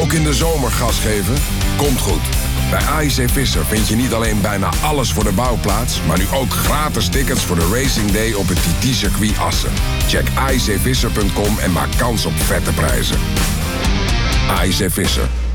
Ook in de zomer gas geven? Komt goed. Bij AIC Visser vind je niet alleen bijna alles voor de bouwplaats, maar nu ook gratis tickets voor de Racing Day op het TT-circuit Assen. Check aicvisser.com en maak kans op vette prijzen. AIC Visser.